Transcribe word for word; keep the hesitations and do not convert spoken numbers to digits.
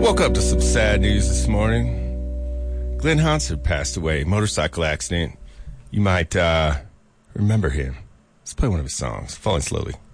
Woke up to some sad news this morning. Glenn Hansard passed away, motorcycle accident. You might uh, remember him. Let's play one of his songs, Falling Slowly.